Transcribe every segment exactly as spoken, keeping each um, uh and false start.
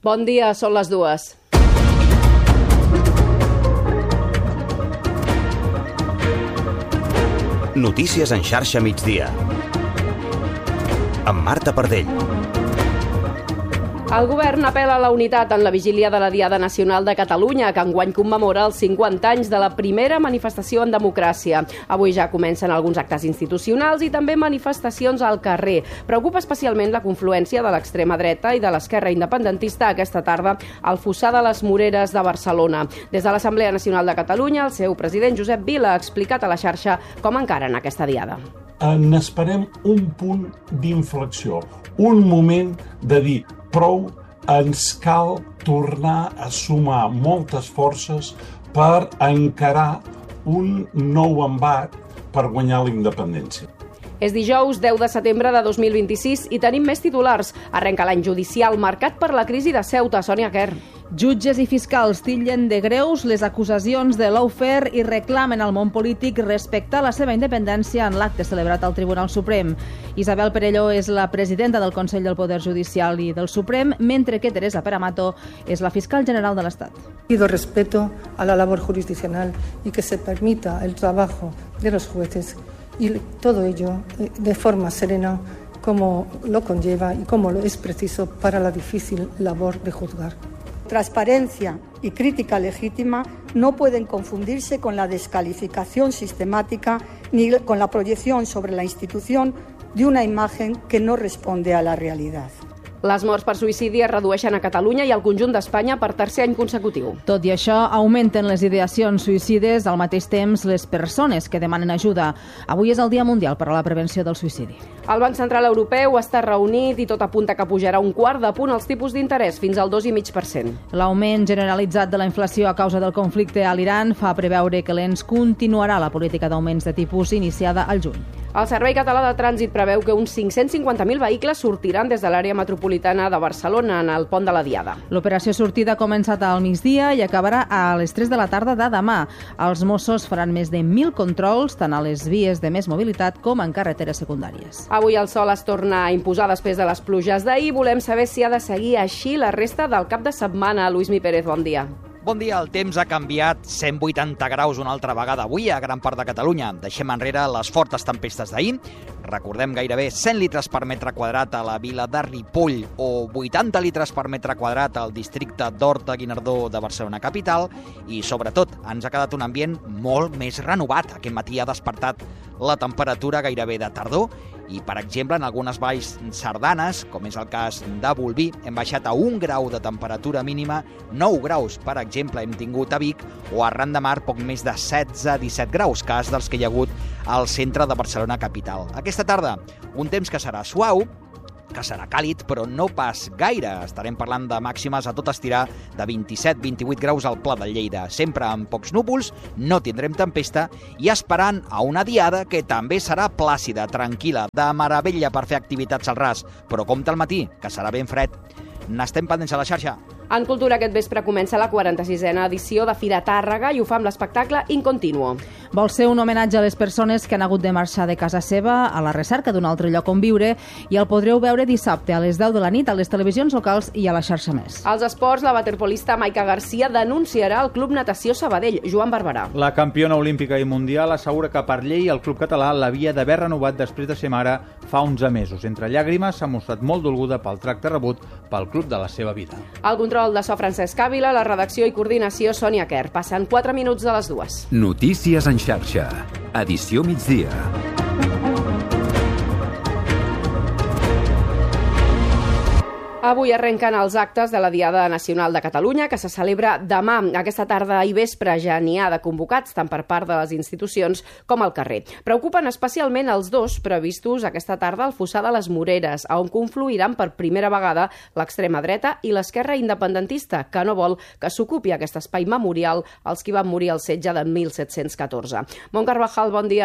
Bon dia, són les dues. Notícies en xarxa migdia. Amb Marta Pardell. El govern apel·la a la unitat en la vigília de la Diada Nacional de Catalunya, que enguany commemora els cinquanta anys de la primera manifestació en democràcia. Avui ja comencen alguns actes institucionals i també manifestacions al carrer. Preocupa especialment la confluència de l'extrema dreta i de l'esquerra independentista aquesta tarda al Fossar de les Moreres de Barcelona. Des de l'Assemblea Nacional de Catalunya, el seu president Josep Vila ha explicat a la xarxa com encaren aquesta diada. N'esperem un punt d'inflexió, un moment de dir prou, ens cal tornar a sumar moltes forces per encarar un nou embat per guanyar la independència. És dijous deu de setembre de dos mil vint-i-sis i tenim més titulars. Arrenca l'any judicial marcat per la crisi de Ceuta. Sònia Quer. Jutges i fiscals titllen de greus les acusacions de lawfare i reclamen al món polític respectar la seva independència en l'acte celebrat al Tribunal Suprem. Isabel Perelló és la presidenta del Consell del Poder Judicial i del Suprem, mentre que Teresa Peramato és la fiscal general de l'Estat. Pido respeto a la labor jurisdiccional y que se permita el trabajo de los jueces y todo ello de forma serena como lo conlleva y como lo es preciso para la difícil labor de juzgar. Transparencia y crítica legítima no pueden confundirse con la descalificación sistemática ni con la proyección sobre la institución de una imagen que no responde a la realidad. Les morts per suïcidi es redueixen a Catalunya i al conjunt d'Espanya per tercer any consecutiu. Tot i això, augmenten les ideacions suïcides, al mateix temps les persones que demanen ajuda. Avui és el Dia Mundial per a la Prevenció del Suïcidi. El Banc Central Europeu està reunit i tot apunta que pujarà un quart de punt els tipus d'interès, fins al dos coma cinc per cent. L'augment generalitzat de la inflació a causa del conflicte a l'Iran fa preveure que l'E N S continuarà la política d'augments de tipus iniciada al juny. El Servei Català de Trànsit preveu que uns cinc-cents cinquanta mil vehicles sortiran des de l'àrea metropolitana de Barcelona en el pont de la Diada. L'operació sortida ha començat al migdia i acabarà a les tres de la tarda de demà. Els Mossos faran més de mil controls tant a les vies de més mobilitat com en carreteres secundàries. Avui el sol es torna a imposar després de les pluges d'ahir. Volem saber si ha de seguir així la resta del cap de setmana. Lluís Mi Pérez, bon dia. Bon dia, el temps ha canviat cent vuitanta graus una altra vegada avui a gran part de Catalunya. Deixem enrere les fortes tempestes d'ahir. Recordem gairebé cent litres per metre quadrat a la vila de Ripoll o vuitanta litres per metre quadrat al districte d'Horta-Guinardó de Barcelona capital i, sobretot, ens ha quedat un ambient molt més renovat. Aquest matí ha despertat la temperatura gairebé de tardor i, per exemple, en algunes valls sardanes, com és el cas de Bolvir, hem baixat a un grau de temperatura mínima, nou graus, per exemple, hem tingut a Vic, o a Ran de Mar poc més de setze a disset graus, cas dels que hi ha hagut al centre de Barcelona capital. Aquesta tarda, un temps que serà suau, que serà càlid, però no pas gaire. Estarem parlant de màximes a tot estirar de vint-i-set a vint-i-vuit graus al Pla de Lleida. Sempre amb pocs núvols, no tindrem tempesta i esperant a una diada que també serà plàcida, tranquil·la, de meravella per fer activitats al ras. Però compte al matí, que serà ben fred. N'estem pendents a la xarxa. En cultura aquest vespre comença la quaranta-sisena edició de Fira Tàrrega i ho fa amb l'espectacle In Continuo. Vol ser un homenatge a les persones que han hagut de marxar de casa seva a la recerca d'un altre lloc on viure i el podreu veure dissabte a les deu de la nit a les televisions locals i a la xarxa Més. Als esports, la waterpolista Maica Garcia denunciarà el Club Natació Sabadell. Joan Barberà. La campiona olímpica i mundial assegura que per llei el club català l'havia d'haver renovat després de ser mare fa onze mesos. Entre llàgrimes s'ha mostrat molt dolguda pel tracte rebut pel club de la seva vida. El control de so Francesc Ávila, la redacció i coordinació Sònia Quer. Passen quatre minuts de les dues. Notícies en xarxa. Edició migdia. Avui arrenquen els actes de la Diada Nacional de Catalunya, que se celebra demà. Aquesta tarda i vespre ja n'hi ha de convocats, tant per part de les institucions com al carrer. Preocupen especialment els dos previstos aquesta tarda al Fossar de les Moreres, on confluiran per primera vegada l'extrema dreta i l'esquerra independentista, que no vol que s'ocupi aquest espai memorial als qui van morir al setge de mil set-cents catorze. Mont Carvajal, bon dia.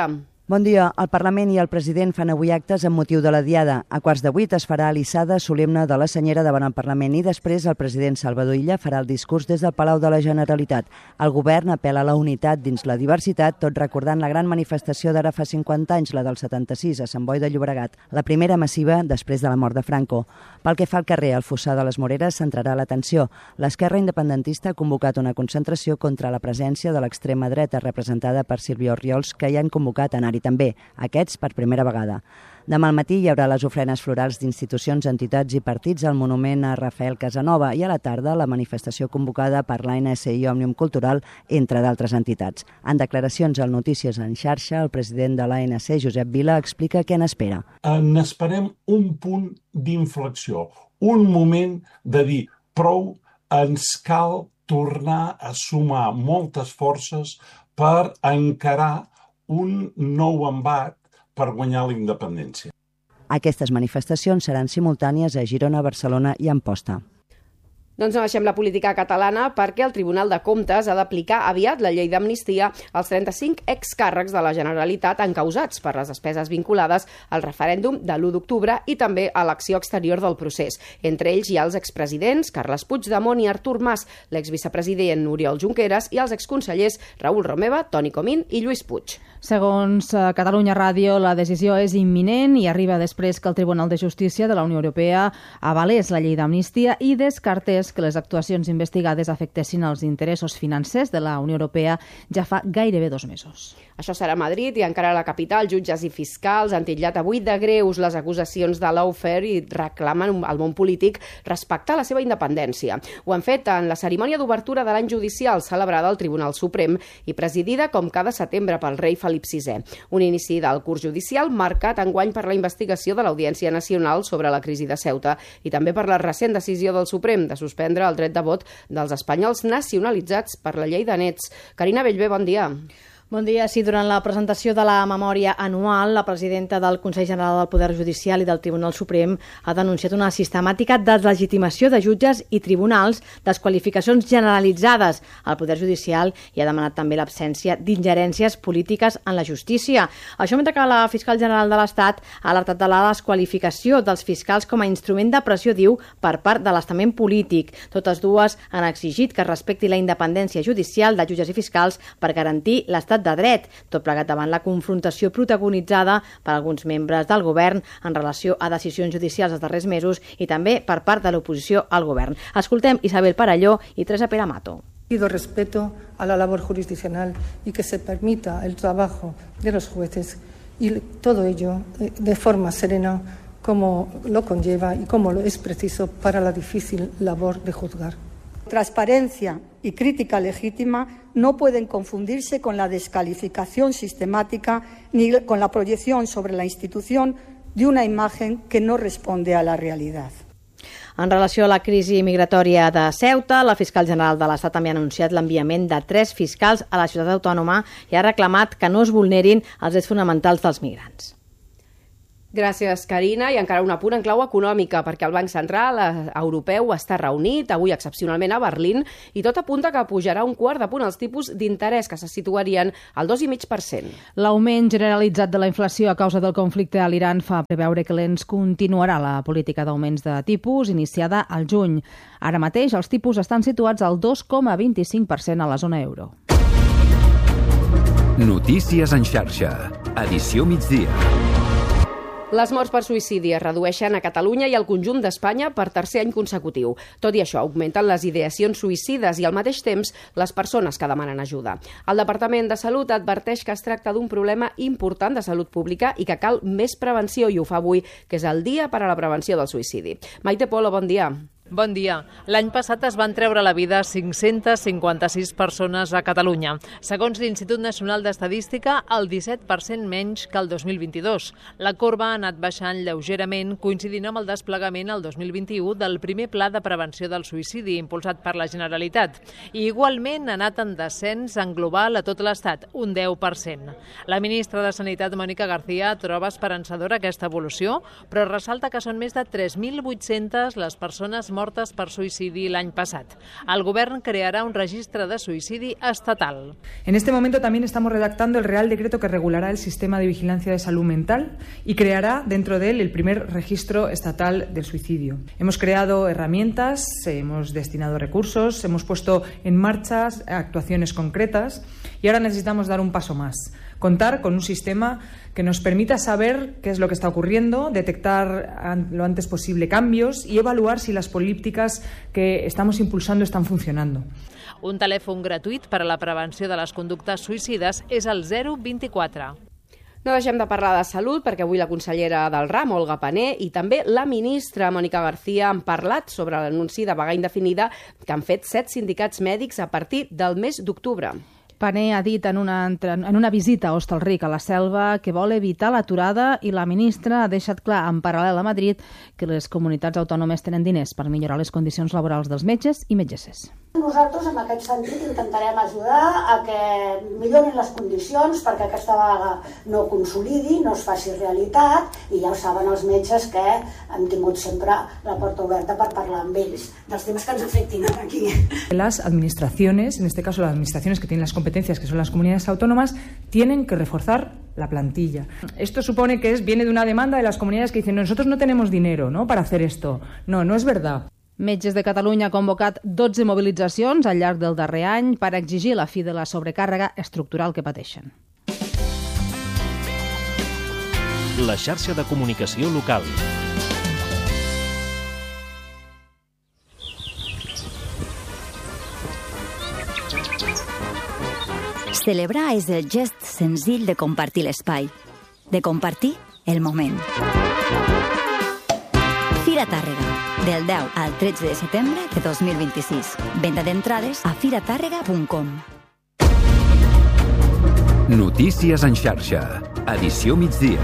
Bon dia. El Parlament i el president fan avui actes amb motiu de la Diada. A quarts de vuit es farà l'issada solemne de la senyera davant el Parlament i després el president Salvador Illa farà el discurs des del Palau de la Generalitat. El govern apel·la a la unitat dins la diversitat, tot recordant la gran manifestació d'ara fa cinquanta anys, la del setanta-sis, a Sant Boi de Llobregat, la primera massiva després de la mort de Franco. Pel que fa al carrer, al Fossar de les Moreres centrarà l'atenció. L'esquerra independentista ha convocat una concentració contra la presència de l'extrema dreta representada per Sílvia Orriols, que hi han convocat a anar-hi també, aquests per primera vegada. Demà al matí hi haurà les ofrenes florals d'institucions, entitats i partits al monument a Rafael Casanova i a la tarda la manifestació convocada per l'A N S i Òmnium Cultural, entre d'altres entitats. En declaracions al Notícies en xarxa, el president de l'A N C, Josep Vila, explica què n'espera. N'esperem un punt d'inflexió, un moment de dir prou, ens cal tornar a sumar moltes forces per encarar un nou embat per guanyar la independència. Aquestes manifestacions seran simultànies a Girona, Barcelona i Amposta. Doncs no deixem la política catalana perquè el Tribunal de Comptes ha d'aplicar aviat la llei d'amnistia als trenta-cinc excàrrecs de la Generalitat encausats per les despeses vinculades al referèndum de l'u d'octubre i també a l'acció exterior del procés. Entre ells hi ha els expresidents Carles Puigdemont i Artur Mas, l'exvicepresident Oriol Junqueras i els exconsellers Raül Romeva, Toni Comín i Lluís Puig. Segons Catalunya Ràdio, la decisió és imminent i arriba després que el Tribunal de Justícia de la Unió Europea avalés la llei d'amnistia i descartés que les actuacions investigades afectessin els interessos financers de la Unió Europea ja fa gairebé dos mesos. Això serà a Madrid i encara a la capital. Jutges i fiscals han titllat avui de greus les acusacions de Lawfare i reclamen al món polític respectar la seva independència. Ho han fet en la cerimònia d'obertura de l'any judicial celebrada al Tribunal Suprem i presidida com cada setembre pel rei Felip sisè. Un inici del curs judicial marcat enguany per la investigació de l'Audiència Nacional sobre la crisi de Ceuta i també per la recent decisió del Suprem de suspendre el dret de vot dels espanyols nacionalitzats per la llei de nets. Carina Bellver, bon dia. Bon dia. Sí, durant la presentació de la memòria anual, la presidenta del Consell General del Poder Judicial i del Tribunal Suprem ha denunciat una sistemàtica deslegitimació de jutges i tribunals, desqualificacions generalitzades al Poder Judicial i ha demanat també l'absència d'ingerències polítiques en la justícia. Això mentre que la fiscal general de l'Estat ha alertat de la desqualificació dels fiscals com a instrument de pressió, diu, per part de l'estament polític. Totes dues han exigit que es respecti la independència judicial de jutges i fiscals per garantir l'estat de dret, tot plegat davant la confrontació protagonitzada per alguns membres del govern en relació a decisions judicials dels darrers mesos i també per part de l'oposició al govern. Escoltem Isabel Parelló i Teresa Pere Mato. Pido respeto a la labor jurisdiccional y que se permita el trabajo de los jueces y todo ello de forma serena como lo conlleva y como lo es preciso para la difícil labor de juzgar. Transparencia y crítica legítima no pueden confundirse con la descalificación sistemática ni con la proyección sobre la institución de una imagen que no responde a la realidad. En relació a la crisi migratòria de Ceuta, la fiscal general de l'Estat també ha anunciat l'enviament de tres fiscals a la ciutat autònoma i ha reclamat que no es vulnerin els drets fonamentals dels migrants. Gràcies, Carina. I encara un apunt en clau econòmica, perquè el Banc Central Europeu està reunit avui excepcionalment a Berlín i tot apunta que pujarà un quart de punt els tipus d'interès, que se situarien al dos coma cinc per cent. L'augment generalitzat de la inflació a causa del conflicte a l'Iran fa preveure que l'E N S continuarà la política d'augments de tipus iniciada al juny. Ara mateix els tipus estan situats al dos coma vint-i-cinc per cent a la zona euro. Notícies en xarxa. Edició migdia. Les morts per suïcidi es redueixen a Catalunya i al conjunt d'Espanya per tercer any consecutiu. Tot i això, augmenten les ideacions suïcides i al mateix temps les persones que demanen ajuda. El Departament de Salut adverteix que es tracta d'un problema important de salut pública i que cal més prevenció i ho fa avui, que és el dia per a la prevenció del suïcidi. Maite Polo, bon dia. Bon dia. L'any passat es van treure la vida cinc-centes cinquanta-sis persones a Catalunya. Segons l'Institut Nacional d'Estadística, el disset per cent menys que el dos mil vint-i-dos. La corba ha anat baixant lleugerament, coincidint amb el desplegament el dos mil vint-i-u del primer Pla de Prevenció del Suïcidi, impulsat per la Generalitat. I igualment ha anat en descens en global a tot l'Estat, un deu per cent. La ministra de Sanitat, Mònica García, troba esperançadora aquesta evolució, però ressalta que són més de tres mil vuit-centes les persones mortes mortes per suïcidi l'any passat. El govern crearà un registre de suïcidi estatal. En este momento también estamos redactando el Real Decreto que regulará el sistema de vigilancia de salud mental y creará dentro de él el primer registro estatal del suicidio. Hemos creado herramientas, hemos destinado recursos, hemos puesto en marcha actuaciones concretas y ahora necesitamos dar un paso más. Contar con un sistema que nos permita saber qué es lo que está ocurriendo, detectar lo antes posible cambios y evaluar si las políticas que estamos impulsando están funcionando. Un telèfon gratuït per a la prevenció de les conductes suïcides és el zero vint-i-quatre. No deixem de parlar de salut perquè avui la consellera del ram, Olga Pané, i també la ministra Mònica García han parlat sobre l'anunci de vaga indefinida que han fet set sindicats mèdics a partir del mes d'octubre. Pané ha dit en una, en una visita a Hostalric, a la Selva, que vol evitar l'aturada i la ministra ha deixat clar en paral·lel a Madrid que les comunitats autònomes tenen diners per millorar les condicions laborals dels metges i metgesses. Nosaltres, en aquest sentit, intentarem ajudar a que millorin les condicions perquè aquesta vaga no consolidi, no es faci realitat, i ja ho saben els metges que han tingut sempre la porta oberta per parlar amb ells dels temes que ens afectin aquí. Las administraciones, en este caso las administraciones que tienen las competencias, que son las comunidades autónomas, tienen que reforzar la plantilla. Esto supone que es, viene de una demanda de las comunidades que dicen nosotros no tenemos dinero, ¿no?, para hacer esto. No, no es verdad. Metges de Catalunya ha convocat dotze mobilitzacions al llarg del darrer any per exigir la fi de la sobrecàrrega estructural que pateixen. La xarxa de comunicació local. Celebrar és el gest senzill de compartir l'espai, de compartir el moment. Fira Tàrrega, del deu al tretze de setembre de dos mil vint-i-sis. Venda d'entrades a fira tàrrega punt com. Notícies en xarxa. Edició migdia.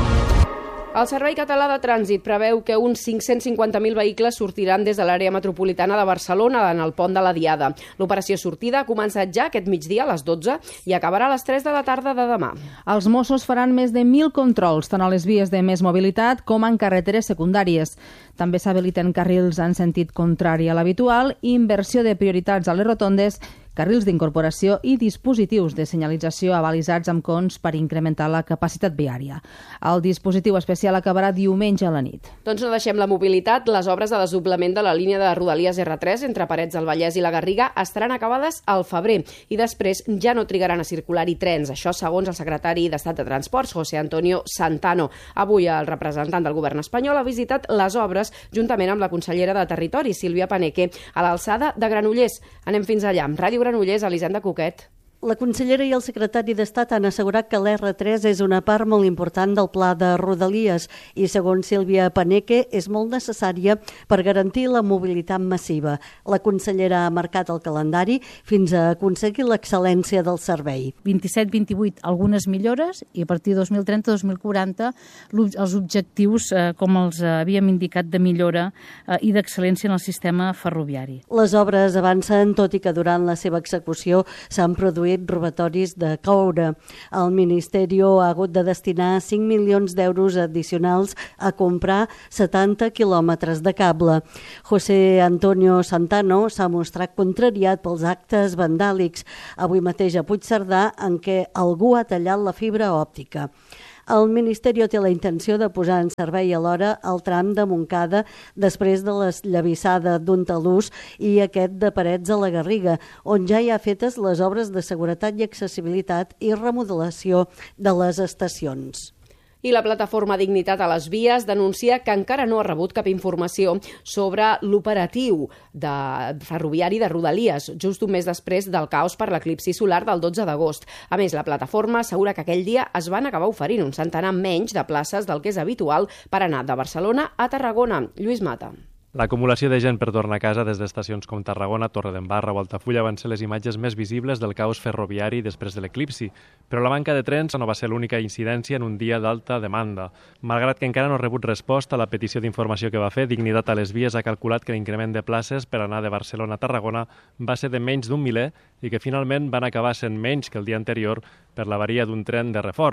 El Servei Català de Trànsit preveu que uns cinc-cents cinquanta mil vehicles sortiran des de l'àrea metropolitana de Barcelona en el pont de la Diada. L'operació sortida ha començat ja aquest migdia a les dotze i acabarà a les tres de la tarda de demà. Els Mossos faran més de mil controls tant a les vies de més mobilitat com en carreteres secundàries. També s'habiliten carrils en sentit contrari a l'habitual, inversió de prioritats a les rotondes, carrils d'incorporació i dispositius de senyalització avalisats amb cons per incrementar la capacitat viària. El dispositiu especial acabarà diumenge a la nit. Doncs no deixem la mobilitat. Les obres de desdoblament de la línia de Rodalies erre tres entre Parets del Vallès i la Garriga estaran acabades al febrer i després ja no trigaran a circular-hi trens. Això segons el secretari d'Estat de Transports, José Antonio Santano. Avui el representant del govern espanyol ha visitat les obres juntament amb la consellera de Territori, Sílvia Paneque, a l'alçada de Granollers. Anem fins allà. Ràdio Granollers, Elisenda Coquet. La consellera i el secretari d'Estat han assegurat que l'erre tres és una part molt important del pla de Rodalies i, segons Sílvia Paneque, és molt necessària per garantir la mobilitat massiva. La consellera ha marcat el calendari fins a aconseguir l'excel·lència del servei. vint-i-set vint-i-vuit, algunes millores, i a partir de dos mil trenta dos mil quaranta els objectius, eh, com els havíem indicat, de millora eh, i d'excel·lència en el sistema ferroviari. Les obres avancen, tot i que durant la seva execució s'han produït robatoris de coure. El Ministeri ha hagut de destinar cinc milions d'euros addicionals a comprar setanta quilòmetres de cable. José Antonio Santano s'ha mostrat contrariat pels actes vandàlics, avui mateix a Puigcerdà, en què algú ha tallat la fibra òptica. El Ministeri té la intenció de posar en servei alhora el tram de Montcada després de l'esllavissada d'un talús i aquest de Parets a la Garriga, on ja hi ha fetes les obres de seguretat i accessibilitat i remodelació de les estacions. I la plataforma Dignitat a les Vies denuncia que encara no ha rebut cap informació sobre l'operatiu de ferroviari de Rodalies, just un mes després del caos per l'eclipsi solar del dotze d'agost. A més, la plataforma assegura que aquell dia es van acabar oferint un centenar menys de places del que és habitual per anar de Barcelona a Tarragona. Lluís Mata. L'acumulació de gent per tornar a casa des d'estacions com Tarragona, Torredembarra o Altafulla van ser les imatges més visibles del caos ferroviari després de l'eclipsi, però la manca de trens no va ser l'única incidència en un dia d'alta demanda. Malgrat que encara no ha rebut resposta a la petició d'informació que va fer, Dignitat a les Vies ha calculat que l'increment de places per anar de Barcelona a Tarragona va ser de menys d'un miler i que finalment van acabar sent menys que el dia anterior per l'avaria d'un tren de reforç.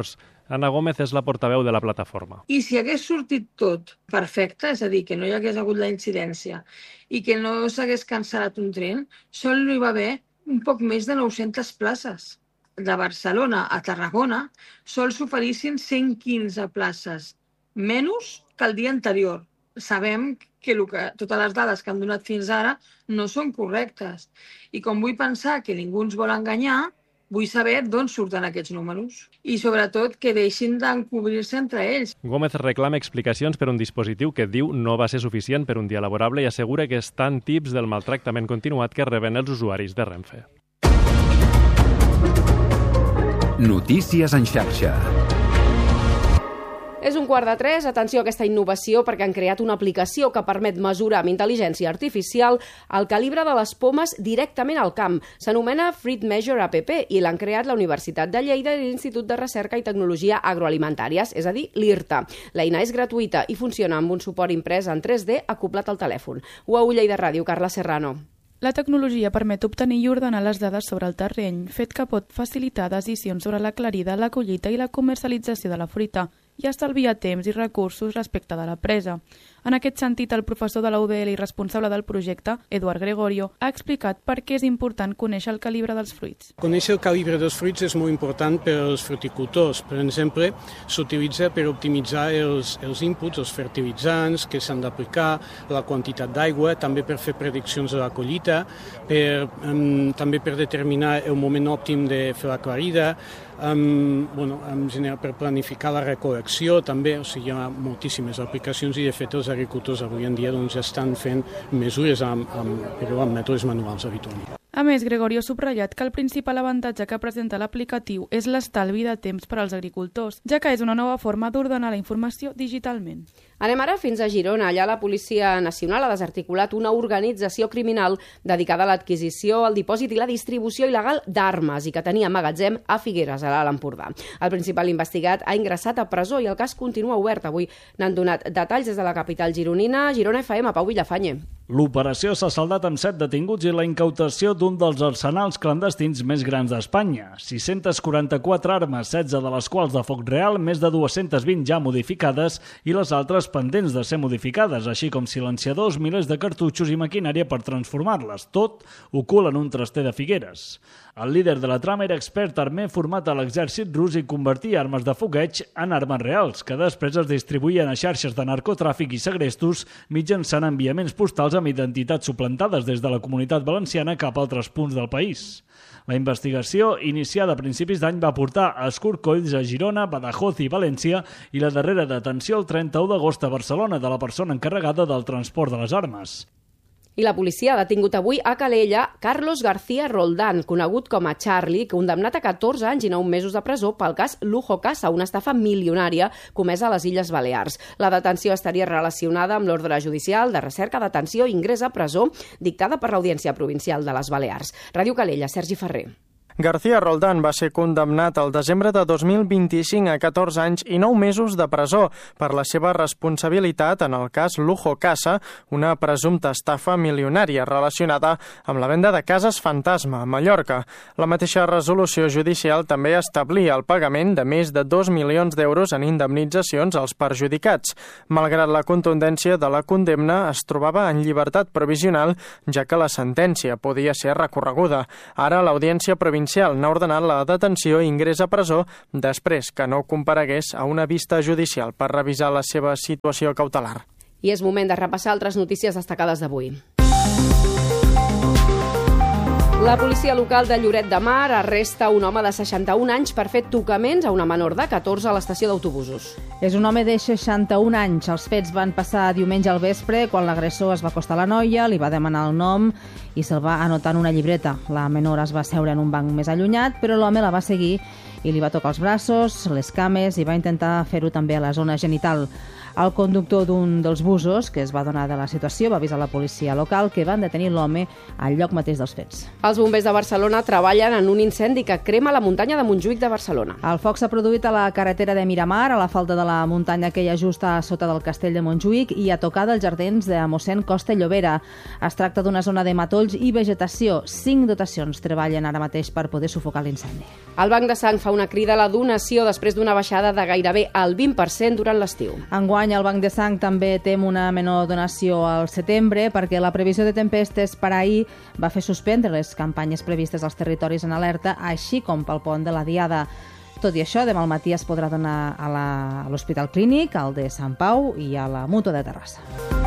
Ana Gómez és la portaveu de la plataforma. I si hagués sortit tot perfecte, és a dir, que no hi hagués hagut la incidència i que no s'hagués cancel·lat un tren, sol hi va haver un poc més de nou-centes places. De Barcelona a Tarragona sol s'oferissin cent quinze places, menys que el dia anterior. Sabem que, el que totes les dades que han donat fins ara no són correctes. I com vull pensar que ningú ens vol enganyar, vull saber d'on surten aquests números. I sobretot que deixin d'encobrir-se entre ells. Gómez reclama explicacions per un dispositiu que diu no va ser suficient per un dia laborable i assegura que estan tips del maltractament continuat que reben els usuaris de Renfe. Notícies en xarxa. És un quart de tres. Atenció a aquesta innovació perquè han creat una aplicació que permet mesurar amb intel·ligència artificial el calibre de les pomes directament al camp. S'anomena Fruit Measure App i l'han creat la Universitat de Lleida i l'Institut de Recerca i Tecnologia Agroalimentàries, és a dir, l'IRTA. L'eina és gratuïta i funciona amb un suport imprès en tres D acoblat al telèfon. U A U Lleida Ràdio, Carla Serrano. La tecnologia permet obtenir i ordenar les dades sobre el terreny, fet que pot facilitar decisions sobre l'aclarida, la collita i la comercialització de la fruita i estalviar temps i recursos respecte de la presa. En aquest sentit, el professor de la U D L i responsable del projecte, Eduard Gregorio, ha explicat per què és important conèixer el calibre dels fruits. Conèixer el calibre dels fruits és molt important per als fruticultors. Per exemple, s'utilitza per optimitzar els, els inputs, els fertilitzants que s'han d'aplicar, la quantitat d'aigua, també per fer prediccions de la collita, per, um, també per determinar el moment òptim de fer la clarida, Um, bueno, en general per planificar la recol·lecció també, o sigui, hi ha moltíssimes aplicacions i de fet els agricultors avui en dia doncs, ja estan fent mesures amb, amb, però amb mètodes manuals habitualment. A més, Gregorio ha subratllat que el principal avantatge que presenta l'aplicatiu és l'estalvi de temps per als agricultors, ja que és una nova forma d'ordenar la informació digitalment. Anem ara fins a Girona. Allà la Policia Nacional ha desarticulat una organització criminal dedicada a l'adquisició, el dipòsit i la distribució il·legal d'armes i que tenia magatzem a Figueres, a l'Alt Empordà. El principal investigat ha ingressat a presó i el cas continua obert. Avui n'han donat detalls des de la capital gironina. Girona F M, Pau Villafañe. L'operació s'ha saldat amb set detinguts i la incautació d'un dels arsenals clandestins més grans d'Espanya. sis-centes quaranta-quatre armes, setze de les quals de foc real, més de dues-centes vint ja modificades i les altres pendents de ser modificades, així com silenciadors, milers de cartutxos i maquinària per transformar-les. Tot ocult en un traster de Figueres. El líder de la trama era expert armer format a l'exèrcit rus i convertia armes de fogueig en armes reals, que després es distribuïen a xarxes de narcotràfic i segrestos mitjançant enviaments postals amb identitats suplantades des de la Comunitat Valenciana cap a altres punts del país. La investigació, iniciada a principis d'any, va portar a escorcolls a Girona, Badajoz i València i la darrera detenció el trenta-u d'agost a Barcelona de la persona encarregada del transport de les armes. I la policia ha detingut avui a Calella Carlos García Roldán, conegut com a Charlie, condemnat a catorze anys i nou mesos de presó pel cas Lujo Casa, una estafa milionària comesa a les Illes Balears. La detenció estaria relacionada amb l'ordre judicial de recerca, detenció i ingrés a presó dictada per l'Audiència Provincial de les Balears. Ràdio Calella, Sergi Ferrer. García Roldán va ser condemnat al desembre de dos mil vint-i-cinc a catorze anys i nou mesos de presó per la seva responsabilitat en el cas Lujo Casa, una presumpta estafa milionària relacionada amb la venda de cases fantasma a Mallorca. La mateixa resolució judicial també establia el pagament de més de dos milions d'euros en indemnitzacions als perjudicats. Malgrat la contundència de la condemna, es trobava en llibertat provisional, ja que la sentència podia ser recorreguda. Ara l'Audiència Provincial n'ha ordenat la detenció i ingrés a presó després que no comparegués a una vista judicial per revisar la seva situació cautelar. I és moment de repassar altres notícies destacades d'avui. La policia local de Lloret de Mar arresta un home de seixanta-un anys per fer tocaments a una menor de catorze a l'estació d'autobusos. És un home de seixanta-un anys. Els fets van passar diumenge al vespre quan l'agressor es va acostar a la noia, li va demanar el nom i se'l va anotar en una llibreta. La menor es va seure en un banc més allunyat, però l'home la va seguir i li va tocar els braços, les cames i va intentar fer-ho també a la zona genital. El conductor d'un dels busos que es va donar de la situació va avisar la policia local, que van detenir l'home al lloc mateix dels fets. Els bombers de Barcelona treballen en un incendi que crema la muntanya de Montjuïc de Barcelona. El foc s'ha produït a la carretera de Miramar, a la falda de la muntanya que hi ha just a sota del castell de Montjuïc i a tocar dels jardins de mossèn Costa i Llobera. Es tracta d'una zona de matolls i vegetació. Cinc dotacions treballen ara mateix per poder sufocar l'incendi. El Banc de Sang fa una crida a la donació després d'una baixada de gairebé el vint per cent durant l'estiu. Enguany, el Banc de Sang també tem una menor donació al setembre perquè la previsió de tempestes per ahir va fer suspendre les campanyes previstes als territoris en alerta, així com pel pont de la Diada. Tot i això, demà al matí es podrà donar a l'Hospital Clínic, al de Sant Pau i a la Mútua de Terrassa.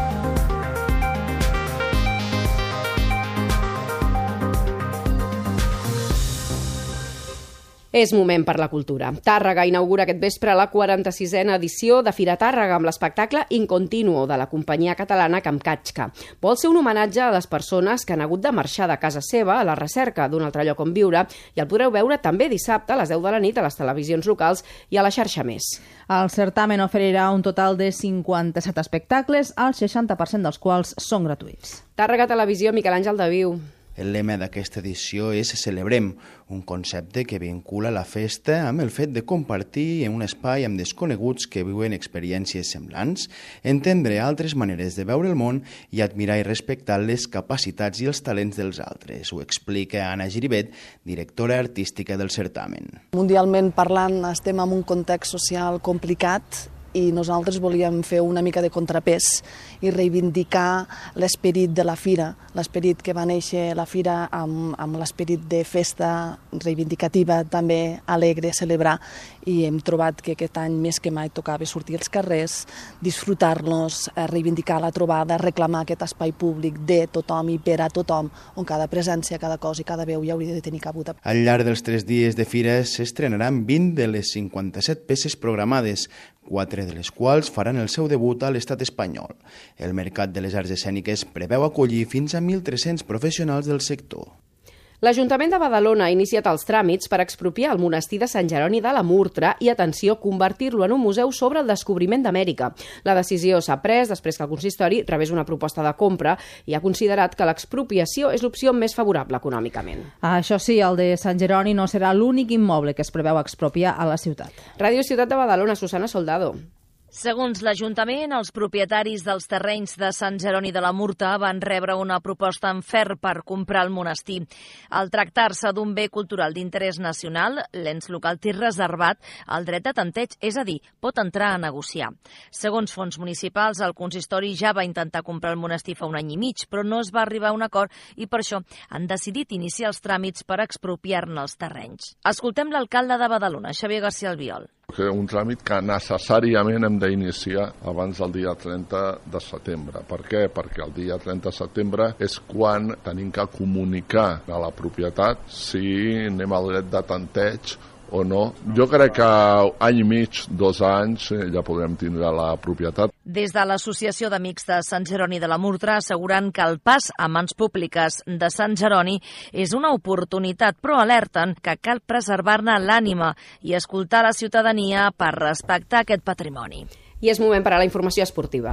És moment per la cultura. Tàrrega inaugura aquest vespre la quaranta-sisena edició de Fira Tàrrega amb l'espectacle In Continuo de la companyia catalana Kamkatxka. Vol ser un homenatge a les persones que han hagut de marxar de casa seva a la recerca d'un altre lloc on viure i el podreu veure també dissabte a les deu de la nit a les televisions locals i a la xarxa Més. El certamen oferirà un total de cinquanta-set espectacles, el seixanta per cent dels quals són gratuïts. Tàrrega Televisió, Miquel Àngel Daviu. El lema d'aquesta edició és Celebrem, un concepte que vincula la festa amb el fet de compartir en un espai amb desconeguts que viuen experiències semblants, entendre altres maneres de veure el món i admirar i respectar les capacitats i els talents dels altres. Ho explica Anna Giribet, directora artística del certamen. Mundialment parlant, estem en un context social complicat i nosaltres volíem fer una mica de contrapès i reivindicar l'esperit de la fira, l'esperit que va néixer la fira amb, amb l'esperit de festa reivindicativa, també alegre, celebrar, i hem trobat que aquest any més que mai tocava sortir als carrers, disfrutar-nos, reivindicar la trobada, reclamar aquest espai públic de tothom i per a tothom, on cada presència, cada cosa i cada veu hi hauria de tenir cabuda. Al llarg dels tres dies de fira s'estrenaran vint de les cinquanta-set peces programades, quatre de les quals faran el seu debut a l'estat espanyol. El Mercat de les Arts Escèniques preveu acollir fins a mil tres-cents professionals del sector. L'Ajuntament de Badalona ha iniciat els tràmits per expropiar el monestir de Sant Jeroni de la Murtra i, atenció, convertir-lo en un museu sobre el descobriment d'Amèrica. La decisió s'ha pres després que el consistori rebés una proposta de compra i ha considerat que l'expropiació és l'opció més favorable econòmicament. Això sí, el de Sant Jeroni no serà l'únic immoble que es preveu expropiar a la ciutat. Ràdio Ciutat de Badalona, Susana Soldado. Segons l'Ajuntament, els propietaris dels terrenys de Sant Jeroni de la Murta van rebre una proposta en ferm per comprar el monestir. Al tractar-se d'un bé cultural d'interès nacional, l'ens local té reservat el dret de tanteig, és a dir, pot entrar a negociar. Segons fons municipals, el consistori ja va intentar comprar el monestir fa un any i mig, però no es va arribar a un acord i per això han decidit iniciar els tràmits per expropiar-ne els terrenys. Escoltem l'alcalde de Badalona, Xavier García Albiol. Un tràmit que necessàriament hem d'iniciar abans del dia trenta de setembre. Per què? Perquè el dia trenta de setembre és quan tenim que comunicar a la propietat si anem al dret de tanteig o no. Jo crec que any i mig, dos anys, ja podrem tindre la propietat. Des de l'Associació d'Amics de Sant Jeroni de la Murtra asseguren que el pas a mans públiques de Sant Jeroni és una oportunitat, però alerten que cal preservar-ne l'ànima i escoltar la ciutadania per respectar aquest patrimoni. I és moment per a la informació esportiva.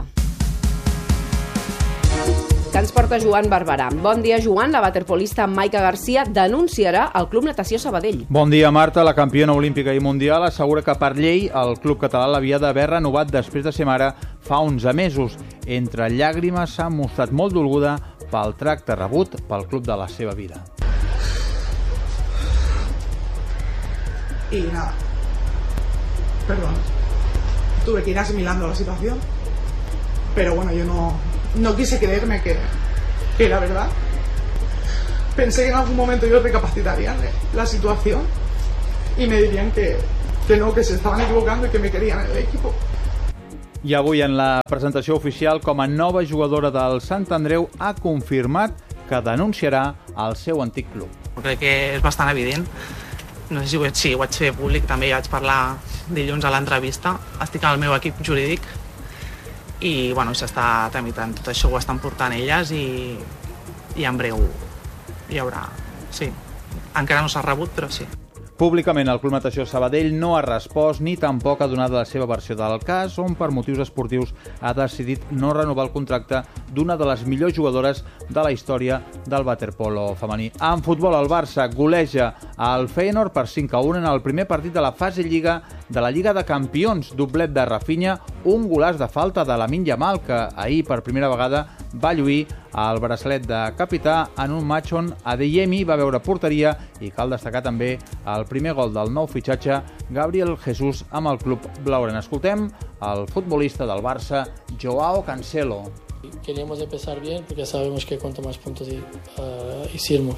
Que ens porta Joan Barberà. Bon dia, Joan. La waterpolista Maica Garcia denunciarà el Club Natació Sabadell. Bon dia, Marta. La campiona olímpica i mundial assegura que per llei el club català l'havia d'haver renovat després de ser mare fa onze mesos. Entre llàgrimes s'ha mostrat molt dolguda pel tracte rebut pel club de la seva vida. Y nada, perdón, tuve que ir asimilando la situación, pero bueno, yo no, no quise creerme que, que era verdad. Pensé que en algún momento ellos recapacitarían la situación y me dirían que, que no, que se estaban equivocando y que me querían en el equipo. I avui en la presentació oficial com a nova jugadora del Sant Andreu ha confirmat que denunciarà el seu antic club. Crec que és bastant evident. No sé si ho, sí, ho vaig fer públic, també vaig parlar dilluns a l'entrevista. Estic al meu equip jurídic i bueno, s'està tramitant. Tot això ho estan portant elles i, i en breu hi haurà... Sí, encara no s'ha rebut, però sí. Públicament, el Club Natació Sabadell no ha respost ni tampoc ha donat la seva versió del cas, on per motius esportius ha decidit no renovar el contracte d'una de les millors jugadores de la història del waterpolo femení. En futbol, el Barça goleja el Feyenoord per cinc a u en el primer partit de la fase Lliga de la Lliga de Campions. Doblet de Rafinha, un golaç de falta de Lamine Yamal, que ahir per primera vegada va lluir el braçalet de capità en un match on Adeyemi va veure porteria, i cal destacar també el primer gol del nou fitxatge Gabriel Jesús amb el club blaugrana. Escoltem el futbolista del Barça, Joao Cancelo. Queríamos empezar bien porque sabemos que cuanto más puntos uh, hicimos,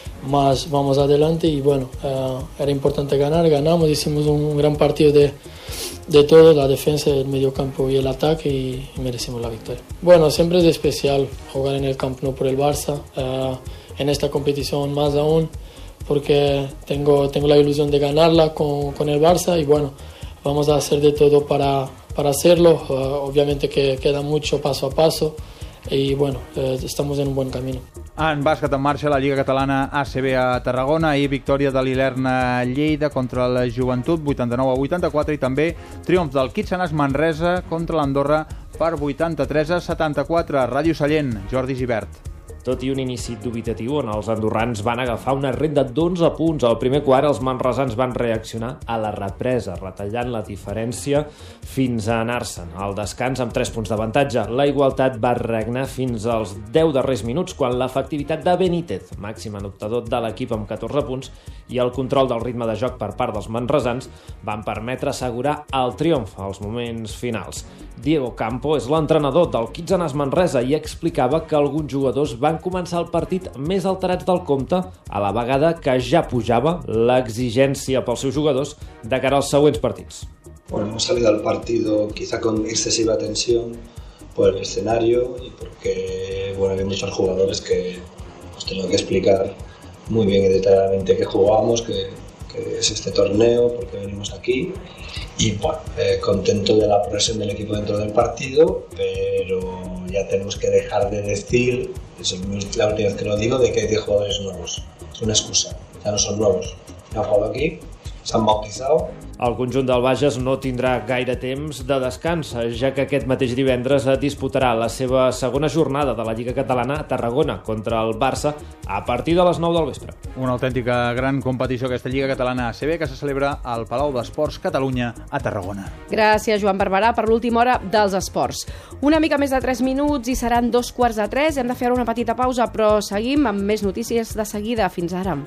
más vamos adelante y bueno, uh, era importante ganar, ganamos, hicimos un gran partido de, de todo, la defensa, el mediocampo y el ataque y, y merecimos la victoria. Bueno, siempre es especial jugar en el Camp Nou por el Barça, uh, en esta competición más aún, porque tengo, tengo la ilusión de ganarla con, con el Barça y bueno, vamos a hacer de todo para, para hacerlo. Uh, obviamente que queda mucho paso a paso y bueno, eh, estamos en un buen camino. En bàsquet en marxa la Lliga Catalana A C B a Tarragona i victòria de l'Ilerna Lleida contra la Joventut vuitanta-nou a vuitanta-quatre i també triomf del Kitsanas Manresa contra l'Andorra per vuitanta-tres a setanta-quatre. Ràdio Sallent, Jordi Gibert. Tot i un inici dubitatiu on els andorrans van agafar una renda d'onze punts. Al primer quart els manresans van reaccionar a la represa, retallant la diferència fins a anar-se'n al descans amb tres punts d'avantatge. La igualtat va regnar fins als deu darrers minuts, quan l'efectivitat de Benítez, màxim anotador de l'equip amb catorze punts, i el control del ritme de joc per part dels manresans van permetre assegurar el triomf als moments finals. Diego Campo és l'entrenador del Kitsanas Manresa i explicava que alguns jugadors van començar el partit més alterats del compte, a la vegada que ja pujava l'exigència pels seus jugadors de cara als següents partits. Bueno, hemos salido al partido quizá con excesiva tensión por el escenario y porque bueno, había muchos jugadores que nos tenían que explicar muy bien y detalladamente qué jugamos, qué, qué es este torneo, por qué venimos aquí. Y bueno, eh, contento de la progresión del equipo dentro del partido, pero ya tenemos que dejar de decir, es la última vez que lo digo, de que hay diez jugadores nuevos. Es una excusa, ya no son nuevos. Ya han jugado aquí, s'han bautizado. El conjunt del Bages no tindrà gaire temps de descans, ja que aquest mateix divendres disputarà la seva segona jornada de la Lliga Catalana a Tarragona contra el Barça a partir de les nou del vespre. Una autèntica gran competició, aquesta Lliga Catalana A C B, que se celebra al Palau d'Esports Catalunya a Tarragona. Gràcies, Joan Barberà, per l'última hora dels esports. Una mica més de tres minuts i seran dos quarts de tres. Hem de fer una petita pausa, però seguim amb més notícies de seguida. Fins ara.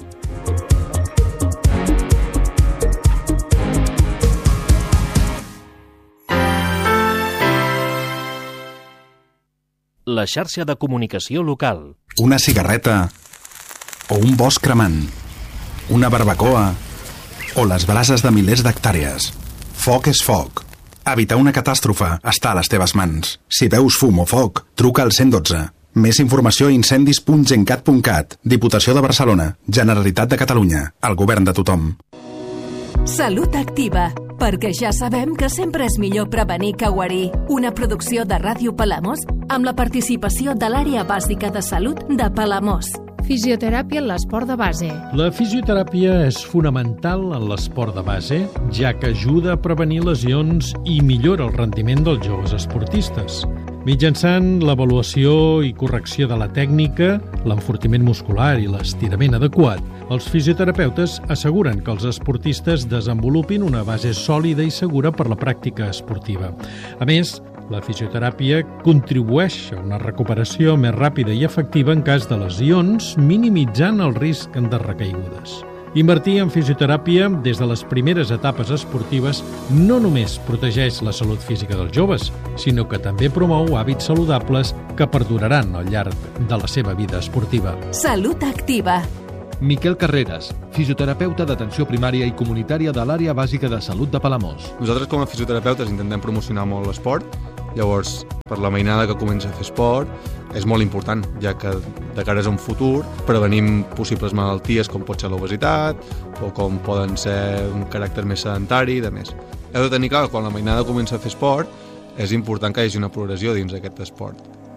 La xarxa de comunicació local. Una cigarreta o un bosc cremant, una barbacoa o les brases de milers d'hectàrees. Foc és foc. Evitar una catàstrofe està a les teves mans. Si veus fum o foc, truca al cent dotze. Més informació a incendis punt gencat punt cat. Diputació de Barcelona. Generalitat de Catalunya. El govern de tothom. Salut Activa, perquè ja sabem que sempre és millor prevenir que guarir. Una producció de Ràdio Palamós amb la participació de l'Àrea Bàsica de Salut de Palamós. Fisioteràpia en l'esport de base. La fisioteràpia és fonamental en l'esport de base, ja que ajuda a prevenir lesions i millora el rendiment dels joves esportistes. Mitjançant l'avaluació i correcció de la tècnica, l'enfortiment muscular i l'estirament adequat, els fisioterapeutes asseguren que els esportistes desenvolupin una base sòlida i segura per la pràctica esportiva. A més, la fisioteràpia contribueix a una recuperació més ràpida i efectiva en cas de lesions, minimitzant el risc de recaigudes. Invertir en fisioteràpia des de les primeres etapes esportives no només protegeix la salut física dels joves, sinó que també promou hàbits saludables que perduraran al llarg de la seva vida esportiva. Salut Activa. Miquel Carreras, fisioterapeuta d'atenció primària i comunitària de l'Àrea Bàsica de Salut de Palamós. Nosaltres com a fisioterapeutes intentem promocionar molt l'esport, llavors per la mainada que comença a fer esport és molt important, ja que de cara a un futur prevenim possibles malalties com pot ser l'obesitat o com poden ser un caràcter més sedentari i de més. Heu de tenir clar que quan la mainada comença a fer esport és important que hi hagi una progressió dins d'aquest esport.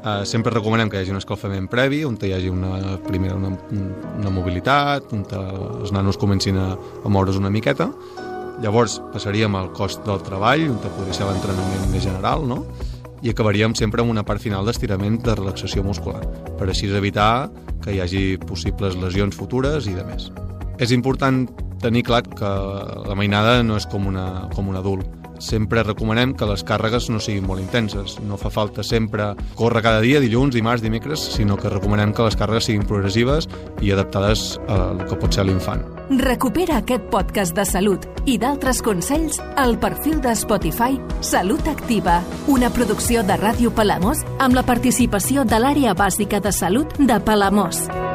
Eh, sempre recomanem que hi hagi un escalfament previ, on hi hagi una, primera una, una mobilitat, on els nanos comencin a, a moure's una miqueta. Llavors passaríem al cost del treball, on podria ser l'entrenament més general, no? I acabaríem sempre amb una part final d'estirament de relaxació muscular, per així evitar que hi hagi possibles lesions futures i de més. És important tenir clar que la mainada no és com, una, com un adult. Sempre recomanem que les càrregues no siguin molt intenses. No fa falta sempre córrer cada dia, dilluns, dimarts, dimecres, sinó que recomanem que les càrregues siguin progressives i adaptades al que pot ser l'infant. Recupera aquest podcast de salut i d'altres consells al perfil de Spotify Salut Activa, una producció de Ràdio Palamós amb la participació de l'Àrea Bàsica de Salut de Palamós.